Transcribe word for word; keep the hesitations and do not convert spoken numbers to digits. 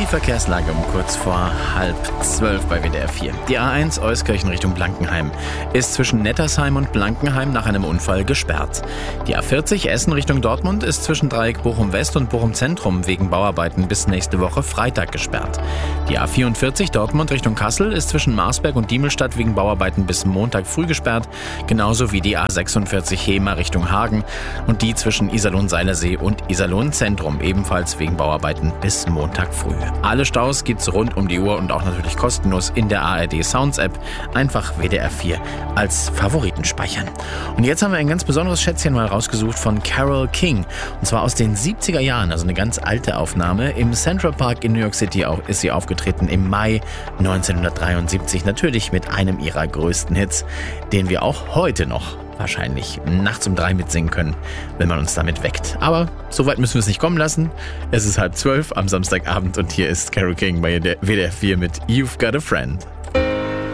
Die Verkehrslage um kurz vor halb zwölf bei W D R vier. Die A eins Euskirchen Richtung Blankenheim ist zwischen Nettersheim und Blankenheim nach einem Unfall gesperrt. Die A vierzig Essen Richtung Dortmund ist zwischen Dreieck Bochum West und Bochum Zentrum wegen Bauarbeiten bis nächste Woche Freitag gesperrt. Die A vierundvierzig Dortmund Richtung Kassel ist zwischen Marsberg und Diemelstadt wegen Bauarbeiten bis Montag früh gesperrt, genauso wie die A sechsundvierzig Hemer Richtung Hagen und die zwischen Iserlohn-Seilersee und Iserlohn-Zentrum ebenfalls wegen Bauarbeiten bis Montag früh. Alle Staus gibt's rund um die Uhr und auch natürlich kostenlos in der A R D Sounds App. Einfach W D R vier als Favoriten speichern. Und jetzt haben wir ein ganz besonderes Schätzchen mal rausgesucht von Carole King. Und zwar aus den siebziger Jahren, also eine ganz alte Aufnahme. Im Central Park in New York City ist sie aufgetreten im Mai neunzehnhundertdreiundsiebzig. Natürlich mit einem ihrer größten Hits, den wir auch heute noch wahrscheinlich nachts um drei mitsingen können, wenn man uns damit weckt. Aber so weit müssen wir es nicht kommen lassen. Es ist halb zwölf am Samstagabend und hier ist Carole King bei W D R vier mit You've Got a Friend.